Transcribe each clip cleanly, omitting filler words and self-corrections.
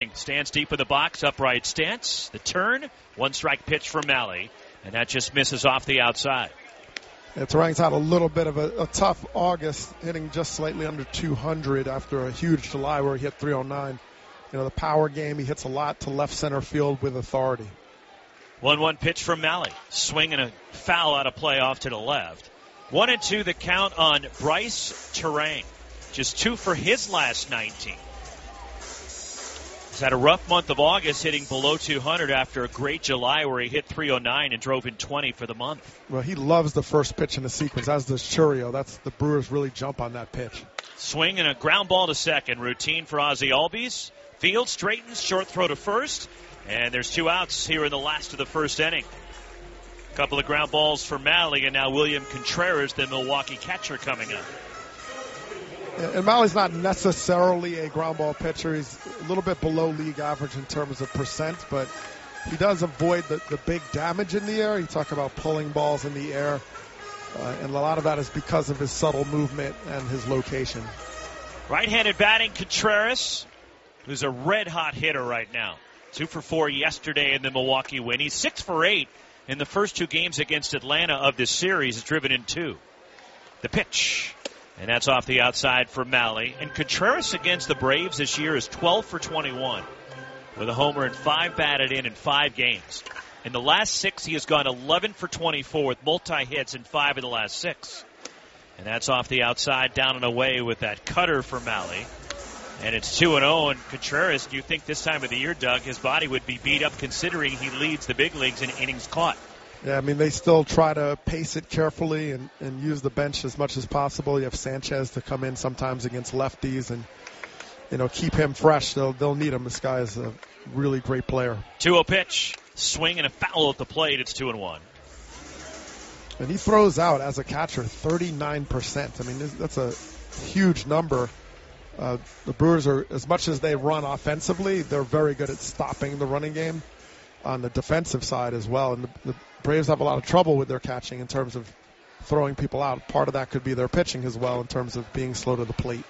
swing. Stands deep in the box, upright stance. The turn, 1-strike pitch from Mahle, and that just misses off the outside. Yeah, Turang's had a little bit of a tough August, hitting just slightly under 200 after a huge July where he hit 309. The power game, he hits a lot to left center field with authority. 1-1 pitch from Mahle. Swing and a foul out of play off to the left. 1-2 the count on Bryce Turang. Just 2 for his last 19. He's had a rough month of August, hitting below 200 after a great July where he hit 309 and drove in 20 for the month. Well, he loves the first pitch in the sequence, as does Churio. The Brewers really jump on that pitch. Swing and a ground ball to second. Routine for Ozzie Albies. Field straightens, short throw to first. And there's 2 outs here in the last of the first inning. A couple of ground balls for Mahle, and now William Contreras, the Milwaukee catcher, coming up. And Mahle's not necessarily a ground ball pitcher. He's a little bit below league average in terms of percent, but he does avoid the big damage in the air. You talk about pulling balls in the air, and a lot of that is because of his subtle movement and his location. Right-handed batting, Contreras, who's a red-hot hitter right now. 2 for 4 yesterday in the Milwaukee win. He's 6 for 8 in the first 2 games against Atlanta of this series. He's driven in 2. The pitch. And that's off the outside for Mahle. And Contreras against the Braves this year is 12 for 21 with a homer and 5 batted in 5 games. In the last 6, he has gone 11 for 24 with multi-hits in 5 of the last 6. And that's off the outside, down and away with that cutter for Mahle. And it's 2-0. And Contreras, do you think this time of the year, Doug, his body would be beat up considering he leads the big leagues in innings caught? Yeah, I mean, they still try to pace it carefully and use the bench as much as possible. You have Sanchez to come in sometimes against lefties and, keep him fresh. They'll need him. This guy is a really great player. 2-0 pitch. Swing and a foul at the plate. It's 2-1. And he throws out, as a catcher, 39%. I mean, that's a huge number. The Brewers are, as much as they run offensively, they're very good at stopping the running game on the defensive side as well. And the Braves have a lot of trouble with their catching in terms of throwing people out. Part of that could be their pitching as well in terms of being slow to the plate.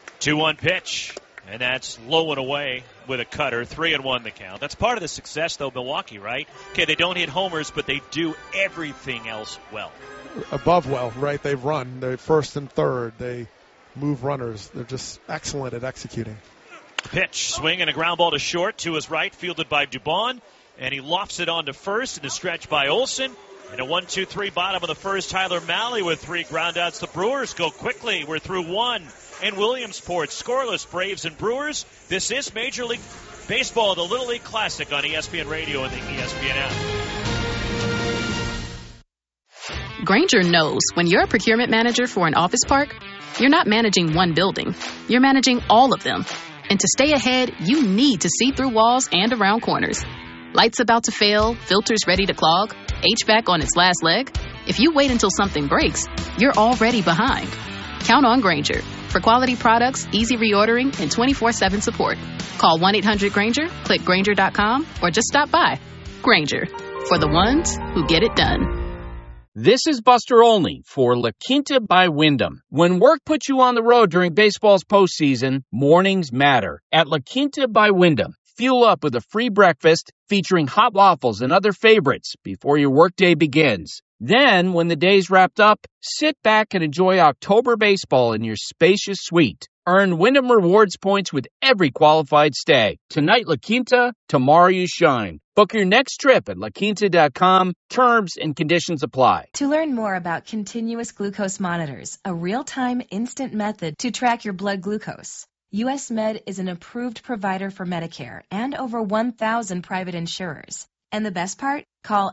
2-1 pitch, and that's low and away with a cutter. 3-1 the count. That's part of the success, though, Milwaukee, right? Okay, they don't hit homers, but they do everything else well. Above well, right? They run. They're first and third. They move runners. They're just excellent at executing. Pitch, swing, and a ground ball to short to his right, fielded by Dubon. And he lofts it on to first in a stretch by Olsen. And a 1-2-3 bottom of the first, Tyler Mahle with 3 groundouts. The Brewers go quickly. We're through 1 in Williamsport. Scoreless Braves and Brewers. This is Major League Baseball, the Little League Classic on ESPN Radio and the ESPN app. Grainger knows when you're a procurement manager for an office park, you're not managing one building. You're managing all of them. And to stay ahead, you need to see through walls and around corners. Lights about to fail, filters ready to clog, HVAC on its last leg. If you wait until something breaks, you're already behind. Count on Grainger for quality products, easy reordering, and 24/7 support. Call 1-800-GRAINGER, click Grainger.com, or just stop by. Grainger, for the ones who get it done. This is Buster Olney for La Quinta by Wyndham. When work puts you on the road during baseball's postseason, mornings matter. At La Quinta by Wyndham, fuel up with a free breakfast featuring hot waffles and other favorites before your workday begins. Then, when the day's wrapped up, sit back and enjoy October baseball in your spacious suite. Earn Wyndham Rewards points with every qualified stay. Tonight, La Quinta, tomorrow you shine. Book your next trip at laquinta.com. Terms and conditions apply. To learn more about continuous glucose monitors, a real-time instant method to track your blood glucose, US Med is an approved provider for Medicare and over 1,000 private insurers. And the best part? Call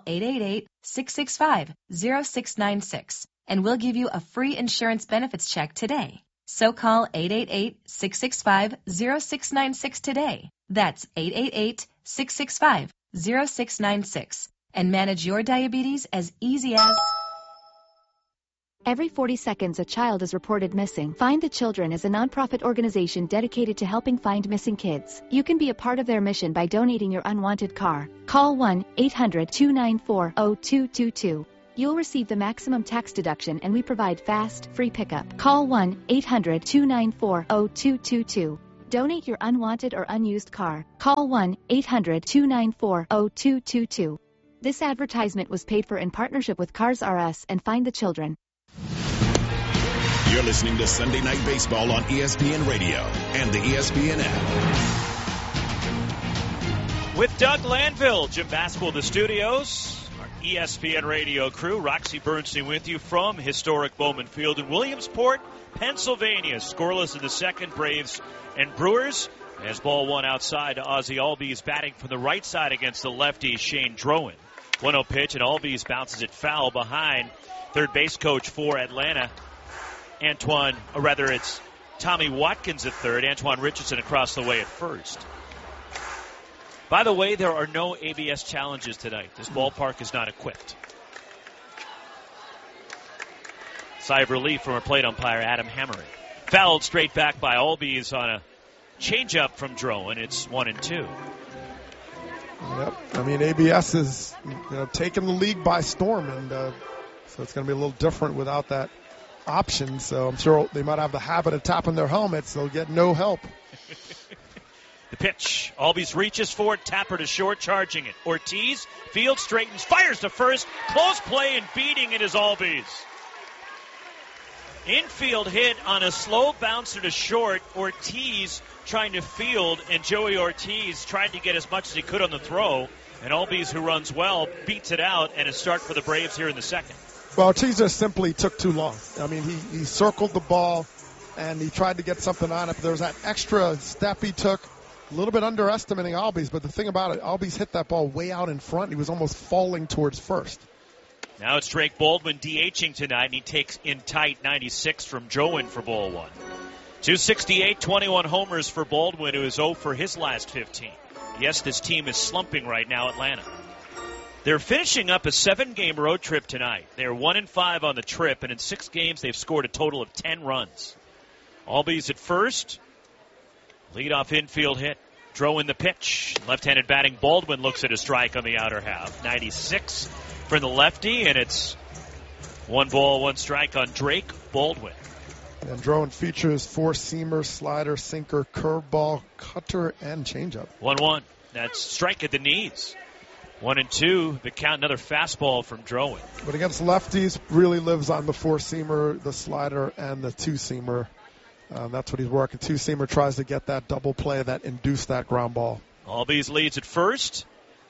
888-665-0696 and we'll give you a free insurance benefits check today. So call 888-665-0696 today. That's 888-665-0696 and manage your diabetes as easy as... Every 40 seconds, a child is reported missing. Find the Children is a nonprofit organization dedicated to helping find missing kids. You can be a part of their mission by donating your unwanted car. Call 1-800-294-0222. You'll receive the maximum tax deduction, and we provide fast, free pickup. Call 1-800-294-0222. Donate your unwanted or unused car. Call 1-800-294-0222. This advertisement was paid for in partnership with Cars R Us and Find the Children. You're listening to Sunday Night Baseball on ESPN Radio and the ESPN app. With Doug Lanville, Jim Baskell in the studios, our ESPN Radio crew, Roxy Bernstein with you from historic Bowman Field in Williamsport, Pennsylvania. Scoreless in the second, Braves and Brewers. As ball one outside to Ozzie Albies, batting from the right side against the lefty Shane Drowan. 1-0 pitch, and Albies bounces it foul behind third base coach for Atlanta, it's Tommy Watkins at third, Antoine Richardson across the way at first. By the way, there are no ABS challenges tonight. This ballpark is not equipped. Sigh of relief from our plate umpire, Adam Hammery. Fouled straight back by Albies on a changeup from Drowan. It's 1-2. Yep. I mean, ABS is taking the league by storm, and so it's going to be a little different without that option. So I'm sure they might have the habit of tapping their helmets. They'll get no help. The pitch. Albies reaches for it. Tapper to short, charging it. Ortiz, field straightens, fires to first. Close play and beating it is Albies. Infield hit on a slow bouncer to short. Ortiz trying to field, and Joey Ortiz tried to get as much as he could on the throw. And Albies, who runs well, beats it out, and a start for the Braves here in the second. Well, Ortiz just simply took too long. I mean, he circled the ball, and he tried to get something on it. There was that extra step he took. A little bit underestimating Albies, but the thing about it, Albies hit that ball way out in front. He was almost falling towards first. Now it's Drake Baldwin DHing tonight, and he takes in tight 96 from Drowan for ball one. 268, 21 homers for Baldwin, who is 0 for his last 15. Yes, this team is slumping right now, Atlanta. They're finishing up a 7-game road trip tonight. They're 1-5 on the trip, and in 6 games they've scored a total of 10 runs. Albies at first. Leadoff infield hit. Drowan the pitch. Left-handed batting. Baldwin looks at a strike on the outer half. 96 from the lefty, and it's 1 ball, 1 strike on Drake Baldwin. And Drowan features 4-seamer, slider, sinker, curveball, cutter, and changeup. 1-1. That's strike at the knees. 1-2. The count, another fastball from Drowan. But against lefties, really lives on the 4-seamer, the slider, and the 2-seamer. That's what he's working. 2-seamer tries to get that double play that induced that ground ball. Albies leads at first.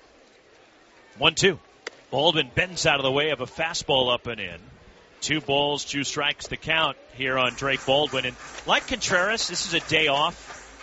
1-2. Baldwin bends out of the way of a fastball up and in. 2 balls, 2 strikes the count here on Drake Baldwin. And like Contreras, this is a day off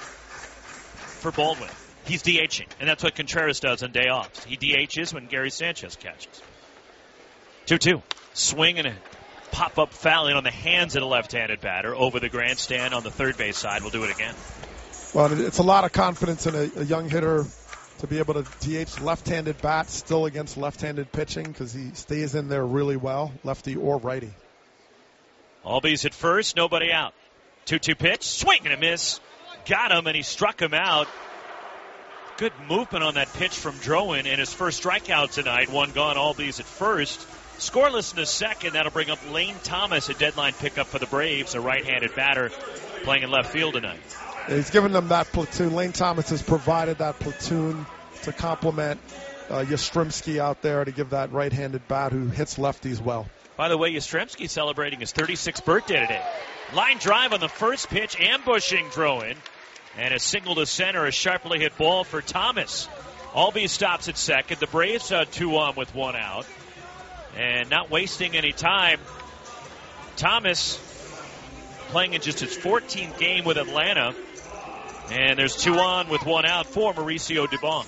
for Baldwin. He's DHing, and that's what Contreras does on day offs. He DHs when Gary Sanchez catches. 2-2. Swing and a pop-up foul in on the hands of the left-handed batter over the grandstand on the third base side. We'll do it again. Well, it's a lot of confidence in a young hitter to be able to DH left-handed bat still against left-handed pitching because he stays in there really well, lefty or righty. Albies at first, nobody out. 2-2 pitch, swing and a miss. Got him, and he struck him out. Good movement on that pitch from Drowan, and his first strikeout tonight. 1 gone, Albies at first. Scoreless in the second. That'll bring up Lane Thomas, a deadline pickup for the Braves, a right-handed batter playing in left field tonight. Yeah, he's given them that platoon. Lane Thomas has provided that platoon to complement Yastrzemski out there to give that right-handed bat who hits lefties well. By the way, Yastrzemski celebrating his 36th birthday today. Line drive on the first pitch, ambushing Drowan. And a single to center, a sharply hit ball for Thomas. Albies stops at second. The Braves 2 on with 1 out. And not wasting any time, Thomas playing in just his 14th game with Atlanta. And there's 2 on with 1 out for Mauricio Dubon.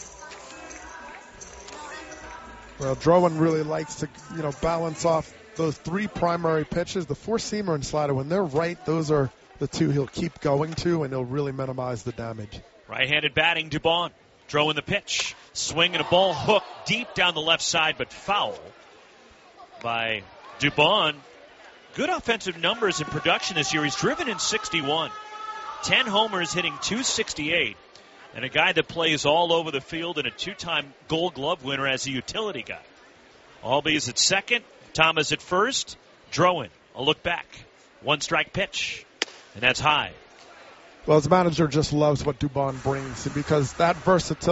Well, Drowan really likes to, balance off those 3 primary pitches. The 4-seamer and slider, when they're right, those are the 2 he'll keep going to, and he'll really minimize the damage. Right-handed batting, Dubon. Throwing the pitch. Swing and a ball hook deep down the left side, but foul by Dubon. Good offensive numbers in production this year. He's driven in 61. 10 homers, hitting .268. And a guy that plays all over the field and a 2-time Gold Glove winner as a utility guy. Albies at second. Thomas at first. Drowan, a look back. 1 strike pitch. And that's high. Well, his manager just loves what Dubon brings because that versatility